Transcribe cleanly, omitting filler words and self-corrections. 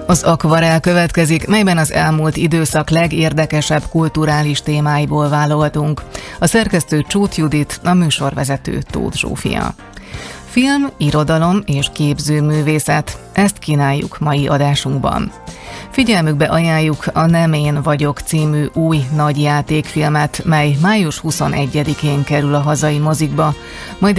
Az Akvarel következik, melyben az elmúlt időszak legérdekesebb kulturális témáiból válogatunk. A szerkesztő Csóth Judit, a műsorvezető Tóth Zsófia. Film, irodalom és képzőművészet. Ezt kínáljuk mai adásunkban. Figyelmükbe ajánljuk a Nem én vagyok című új nagy játékfilmet, mely május 21-én kerül a hazai mozikba, majd